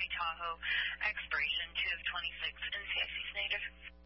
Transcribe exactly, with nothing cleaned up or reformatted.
Tahoe, expiration two of twenty-six, N C I C's native.